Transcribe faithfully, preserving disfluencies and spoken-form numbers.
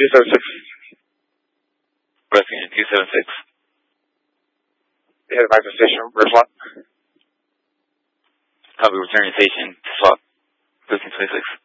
two seven six. Rescue two seven six. Head back to station, reverse lot. Copy, returning station to swap. fifteen twenty-six.